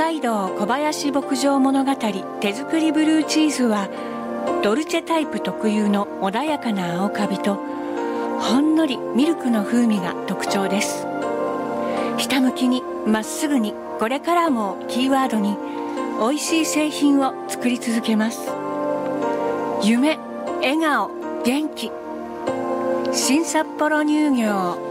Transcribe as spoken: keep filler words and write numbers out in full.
海道小林牧場物語手作りブルーチーズはドルチェタイプ特有の穏やかな青カビとほんのりミルクの風味が特徴です。ひたむきにまっすぐにこれからもキーワードに美味しい製品を作り続けます。夢、笑顔、元気、新札幌乳業。